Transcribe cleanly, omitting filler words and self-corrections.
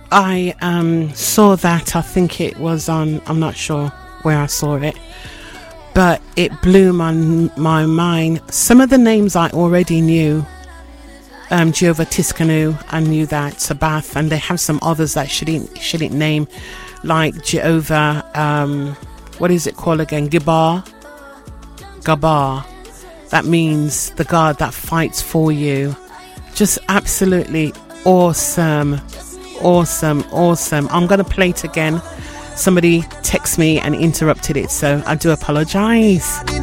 I saw that. I think it was on, I'm not sure where I saw it, but it blew my mind. Some of the names I already knew. Jehovah Tiskanu, I knew that. Sabath, and they have some others that shouldn't name, like Jehovah, what is it called again? Gabar. That means the God that fights for you. Just absolutely awesome. I'm going to play it again. Somebody texted me and interrupted it, so I do apologize.